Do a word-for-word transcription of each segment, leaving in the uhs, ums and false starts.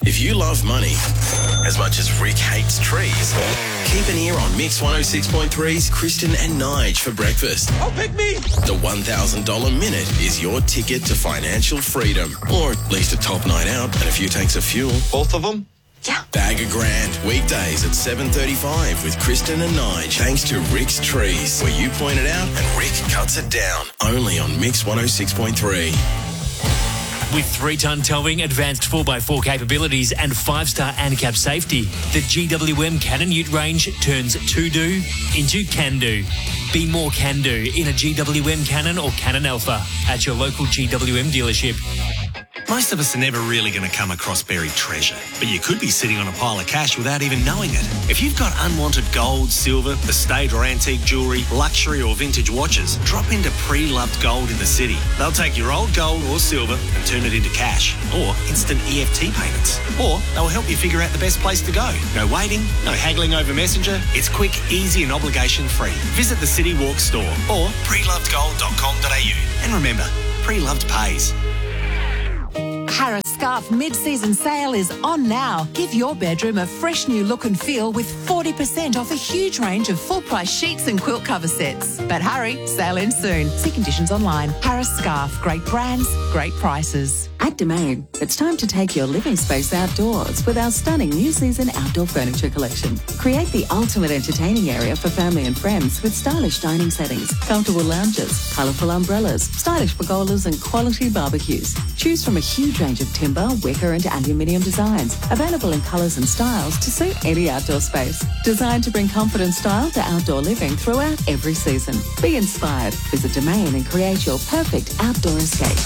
If you love money as much as Rick hates trees, keep an ear on Mix one oh six point three's Kristen and Nige for breakfast. Oh, pick me! The one thousand dollars minute is your ticket to financial freedom, or at least a top night out and a few tanks of fuel. Both of them? Yeah. Bag a grand, weekdays at seven thirty-five with Kristen and Nige, thanks to Rick's Trees, where you point it out and Rick cuts it down. Only on Mix one oh six point three. With three-ton towing, advanced four by four capabilities and five-star ANCAP safety, the G W M Cannon Ute range turns to-do into can-do. Be more can-do in a G W M Cannon or Cannon Alpha at your local G W M dealership. Most of us are never really going to come across buried treasure, but you could be sitting on a pile of cash without even knowing it. If you've got unwanted gold, silver, estate or antique jewellery, luxury or vintage watches, drop into Pre-Loved Gold in the city. They'll take your old gold or silver and turn it into cash, or instant E F T payments. Or they'll help you figure out the best place to go. No waiting, no haggling over Messenger. It's quick, easy and obligation-free. Visit the City Walk store or pre loved gold dot com dot a u. And remember, Pre-Loved pays. Harris Scarf mid-season sale is on now. Give your bedroom a fresh new look and feel with forty percent off a huge range of full-price sheets and quilt cover sets. But hurry, sale ends soon. See conditions online. Harris Scarf, great brands, great prices. At Domain, it's time to take your living space outdoors with our stunning new season outdoor furniture collection. Create the ultimate entertaining area for family and friends with stylish dining settings, comfortable lounges, colourful umbrellas, stylish pergolas and quality barbecues. Choose from a huge range of timber, wicker and aluminium designs, available in colours and styles to suit any outdoor space. Designed to bring comfort and style to outdoor living throughout every season. Be inspired. Visit Domain and create your perfect outdoor escape.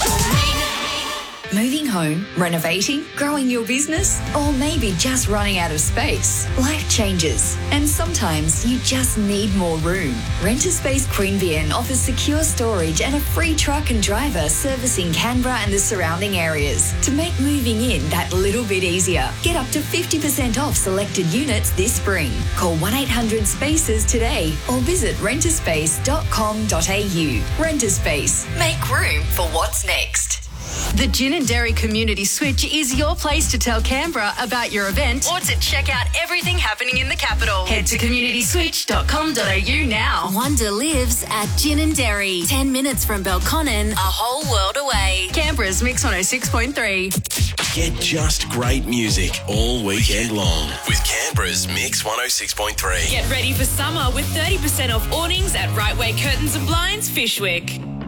Moving home, renovating, growing your business, or maybe just running out of space. Life changes, and sometimes you just need more room. Renter Space Queanbeyan offers secure storage and a free truck and driver servicing Canberra and the surrounding areas to make moving in that little bit easier. Get up to fifty percent off selected units this spring. Call one eight hundred spaces today or visit renter space dot com dot a u. Renter Space. Make room for what's next. The Gin and Dairy Community Switch is your place to tell Canberra about your event or to check out everything happening in the capital. Head to community switch dot com dot a u now. Wonder lives at Gin and Dairy. Ten minutes from Belconnen, a whole world away. Canberra's Mix one oh six point three. Get just great music all weekend long with Canberra's Mix one oh six point three. Get ready for summer with thirty percent off awnings at Right Way Curtains and Blinds, Fishwick.